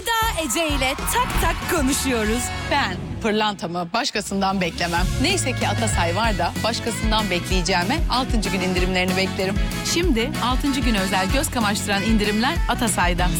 Eda Ece ile tak tak konuşuyoruz. Ben pırlantamı başkasından beklemem. Neyse ki Atasay var da başkasından bekleyeceğime 6. gün indirimlerini beklerim. Şimdi 6. güne özel göz kamaştıran indirimler Atasay'da.